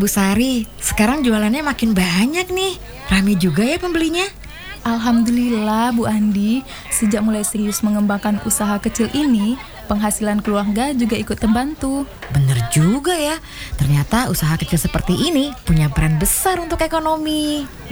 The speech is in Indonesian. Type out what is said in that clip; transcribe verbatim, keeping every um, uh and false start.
Bu Sari, sekarang jualannya makin banyak nih. Rame juga ya pembelinya. Alhamdulillah Bu Andi, sejak mulai serius mengembangkan usaha kecil ini, penghasilan keluarga juga ikut terbantu. Bener juga ya, ternyata usaha kecil seperti ini punya peran besar untuk ekonomi.